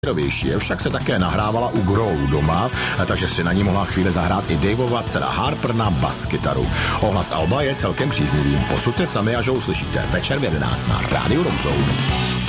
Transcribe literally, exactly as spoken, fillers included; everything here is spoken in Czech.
Je, však se také nahrávala u Grow doma, takže si na ní mohla chvíli zahrát i Daveova dcera Harper na baskytaru. Ohlas alba je celkem příznivý. Posuďte sami, až ho uslyšíte. Večer v jedenáct na Rádiu Rock Zone.